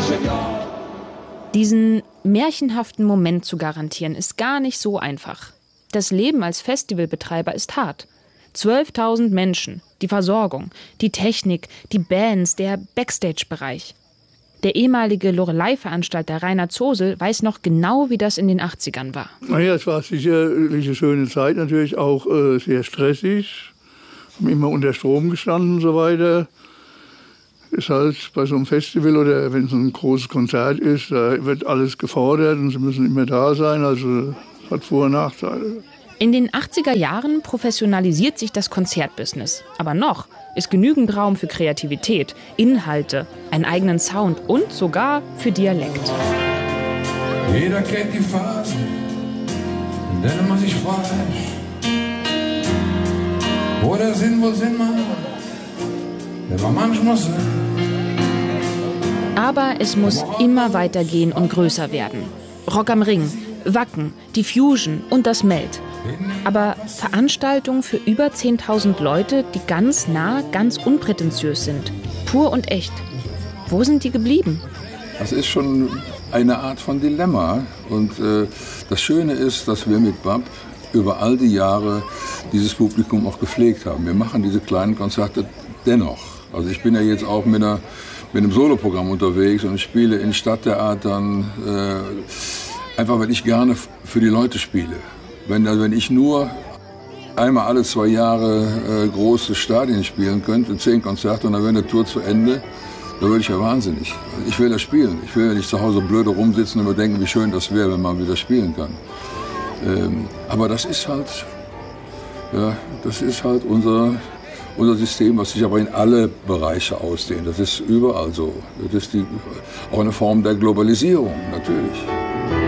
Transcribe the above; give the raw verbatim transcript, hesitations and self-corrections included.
Diesen märchenhaften Moment zu garantieren, ist gar nicht so einfach. Das Leben als Festivalbetreiber ist hart. zwölftausend Menschen, die Versorgung, die Technik, die Bands, der Backstage-Bereich. Der ehemalige Loreley-Veranstalter Rainer Zosel weiß noch genau, wie das in den achtzigern war. Naja, es war sicherlich eine schöne Zeit, natürlich auch äh, sehr stressig. Haben immer unter Strom gestanden und so weiter. Ist halt bei so einem Festival oder wenn es ein großes Konzert ist, da wird alles gefordert und sie müssen immer da sein. Also hat Vor- und Nachteile. In den achtziger Jahren professionalisiert sich das Konzertbusiness. Aber noch ist genügend Raum für Kreativität, Inhalte, einen eigenen Sound und sogar für Dialekt. Jeder kennt die Phase, in der man sich fragt, wo der Sinn wohl Sinn macht, der war manchmal Sinn. Aber es muss immer weitergehen und größer werden. Rock am Ring, Wacken, die Fusion und das Melt. Aber Veranstaltungen für über zehntausend Leute, die ganz nah, ganz unprätentiös sind. Pur und echt. Wo sind die geblieben? Das ist schon eine Art von Dilemma. Und äh, das Schöne ist, dass wir mit B A P über all die Jahre dieses Publikum auch gepflegt haben. Wir machen diese kleinen Konzerte dennoch. Also ich bin ja jetzt auch mit, einer, mit einem Soloprogramm unterwegs und ich spiele in Stadttheatern, äh, einfach weil ich gerne für die Leute spiele. Wenn, also wenn ich nur einmal alle zwei Jahre äh, große Stadien spielen könnte, zehn Konzerte und dann wäre eine Tour zu Ende, da würde ich ja wahnsinnig. Ich will das spielen. Ich will ja nicht zu Hause blöde rumsitzen und mir denken, wie schön das wäre, wenn man wieder spielen kann. Ähm, aber das ist halt, ja, das ist halt unser, unser System, was sich aber in alle Bereiche ausdehnt. Das ist überall so. Das ist die, auch eine Form der Globalisierung, natürlich.